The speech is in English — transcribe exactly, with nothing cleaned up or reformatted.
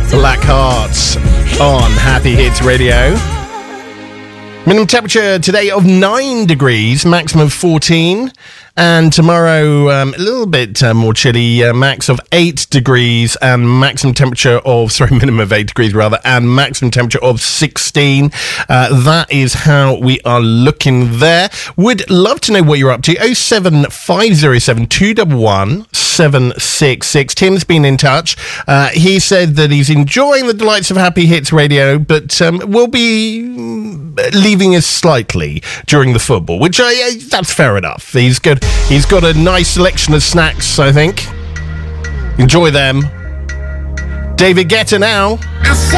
Black Hearts on Happy Hits Radio. Minimum temperature today of nine degrees, maximum of fourteen. And tomorrow, um, a little bit uh, more chilly, uh, max of eight degrees and maximum temperature of, sorry, minimum of eight degrees rather, and maximum temperature of sixteen. Uh, that is how we are looking there. Would love to know what you're up to. oh seven five oh seven, two one one, seven six six. Tim's been in touch. Uh, he said that he's enjoying the delights of Happy Hits Radio, but um, will be leaving us slightly during the football, which uh, yeah, that's fair enough. He's good. He's got a nice selection of snacks, I think. Enjoy them. David Guetta now.